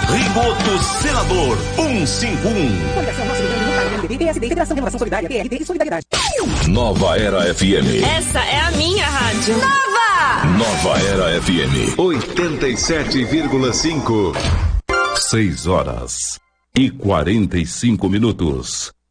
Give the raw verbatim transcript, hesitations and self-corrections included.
Rigoto Selador cento e cinquenta e um. Coligação Nosso Rio Grande do Sul, P S D, Federação Renovação Solidária, P R D e Solidariedade. Nova Era F M. Essa é a minha rádio. Nova! Nova Era F M. oitenta e sete vírgula cinco. seis horas e quarenta e cinco minutos.